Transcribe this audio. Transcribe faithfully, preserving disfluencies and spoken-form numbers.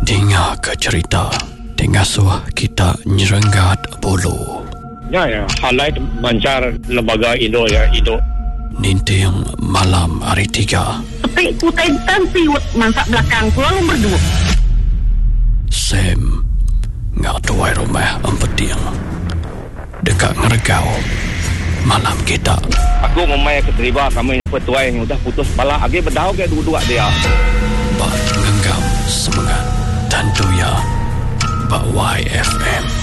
Dengar ke cerita Tengasuh kita nyerenggat bulu. Ya, ya. Halai mancar lembaga Indo ya, Indo. Ninting malam hari tiga. Tapi kutai tansiut mansak belakang pulang berdua. Sam ngak tuai rumah empeting. Dekat ngeregau malam kita. Aku memang keterima kami petuai yang udah putus bala agi berdau ke dua-dua dia. Bak ngenggam semangat tentu ya Bak Y F M.